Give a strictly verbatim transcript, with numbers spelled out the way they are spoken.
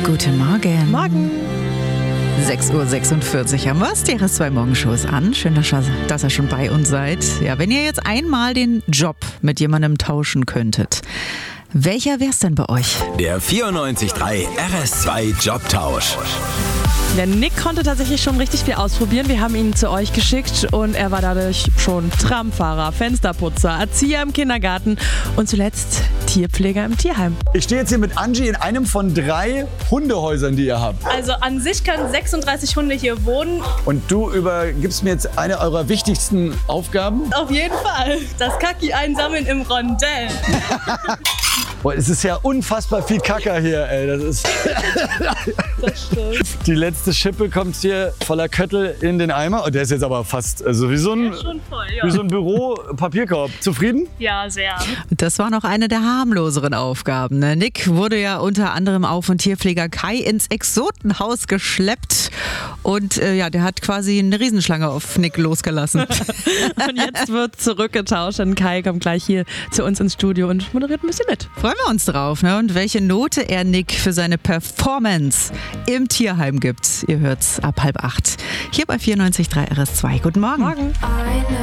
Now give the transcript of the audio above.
Guten Morgen. Morgen. sechs Uhr sechsundvierzig haben wir es. Die R S zwei Morgenshow ist an. Schön, dass ihr, dass ihr schon bei uns seid. Ja, wenn ihr jetzt einmal den Job mit jemandem tauschen könntet, welcher wär's denn bei euch? Der vierundneunzig Komma drei R S zwei Jobtausch. Der Nick konnte tatsächlich schon richtig viel ausprobieren. Wir haben ihn zu euch geschickt und er war dadurch schon Tramfahrer, Fensterputzer, Erzieher im Kindergarten und zuletzt Tierpfleger im Tierheim. Ich stehe jetzt hier mit Angie in einem von drei Hundehäusern, die ihr habt. Also an sich können sechsunddreißig Hunde hier wohnen. Und du übergibst mir jetzt eine eurer wichtigsten Aufgaben. Auf jeden Fall. Das Kacki einsammeln im Rondell. Boah, es ist ja unfassbar viel Kacker hier, ey. Das ist Das stimmt. die letzte Schippe kommt hier voller Köttel in den Eimer. Und der ist jetzt aber fast also wie so ein, Schon voll, ja. wie so ein Büro-Papierkorb. Zufrieden? Ja, sehr. Das war noch eine der harmloseren Aufgaben. Ne? Nick wurde ja unter anderem auch von Tierpfleger Kai ins Exotenhaus geschleppt. Und äh, ja, der hat quasi eine Riesenschlange auf Nick losgelassen. Und jetzt wird zurückgetauscht und Kai kommt gleich hier zu uns ins Studio und moderiert ein bisschen mit. Freuen wir uns drauf. Ne? Und welche Note er Nick für seine Performance im Tierheim gibt, ihr hört's ab halb acht. Hier bei vierundneunzig Komma drei R S zwei. Guten Morgen. Morgen. I know